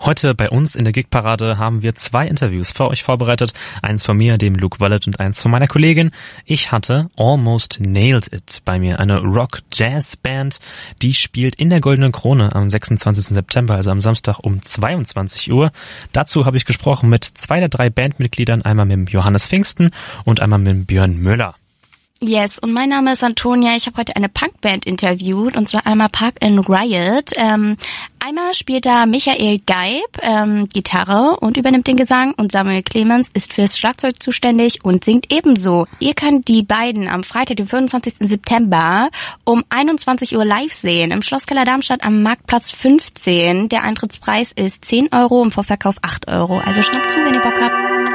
Heute bei uns in der Gigparade haben wir 2 Interviews für euch vorbereitet. Eins von mir, dem Luke Wallet, und eins von meiner Kollegin. Ich hatte Almost Nailed It bei mir, eine Rock-Jazz-Band. Die spielt in der Goldenen Krone am 26. September, also am Samstag um 22 Uhr. Dazu habe ich gesprochen mit 2 der 3 Bandmitgliedern, einmal mit Johannes Pfingsten und einmal mit Björn Müller. Yes, und mein Name ist Antonia. Ich habe heute eine Punkband interviewt, und zwar einmal Park and Riot. Einmal spielt da Michael Geib Gitarre und übernimmt den Gesang, und Samuel Clemens ist fürs Schlagzeug zuständig und singt ebenso. Ihr könnt die beiden am Freitag, den 25. September um 21 Uhr live sehen im Schlosskeller Darmstadt am Marktplatz 15. Der Eintrittspreis ist 10 Euro, im Vorverkauf 8 Euro. Also schnappt zu, wenn ihr Bock habt.